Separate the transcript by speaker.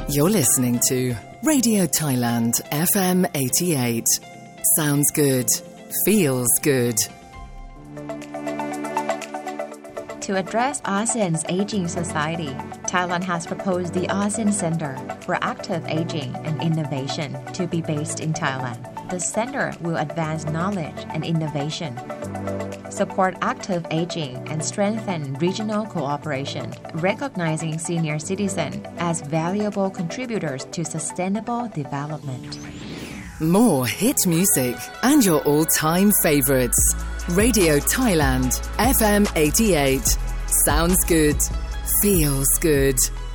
Speaker 1: You're listening to Radio Thailand FM 88. Sounds good. Feels good.
Speaker 2: To address ASEAN's aging society, Thailand has proposed the ASEAN Center for Active Aging and Innovation to be based in Thailand. The center will advance knowledge and innovation, support active aging, and strengthen regional cooperation, recognizing senior citizens as valuable contributors to sustainable development.
Speaker 1: More hit music and your all-time favorites. Radio Thailand FM 88. Sounds good. Feels good.